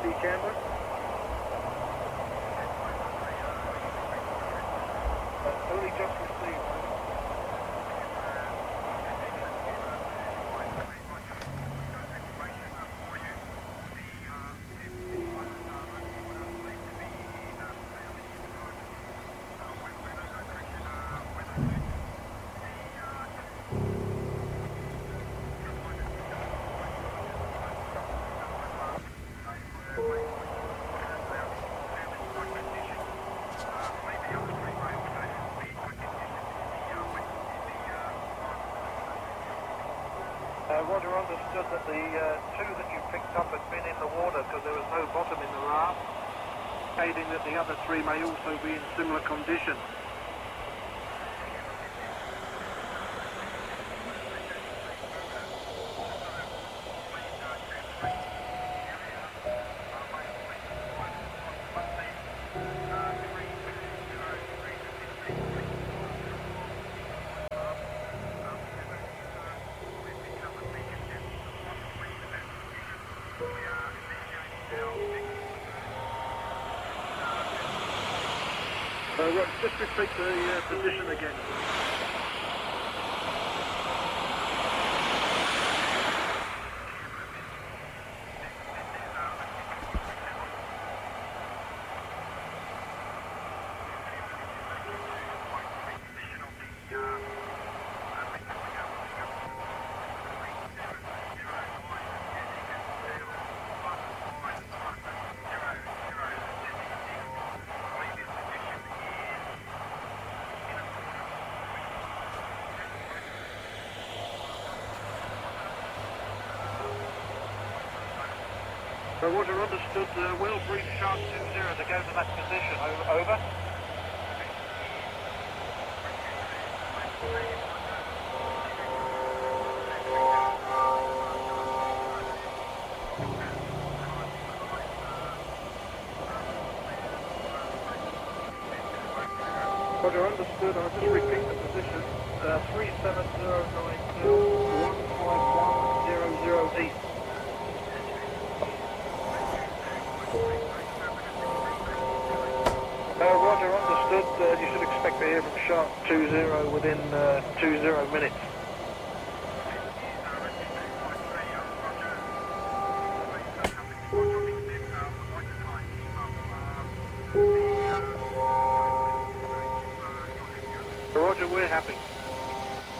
sea camber. Only just received. Roger, understood that the two that you picked up had been in the water because there was no bottom in the raft, indicating that the other three may also be in similar condition. Right, just repeat the position again. Roger, understood. We'll brief Shark 20 to go to that position. Over. Roger, understood. I'll just repeat the position. 37092 15100 east. Roger, understood. You should expect to hear from Shark 20 within 20 minutes.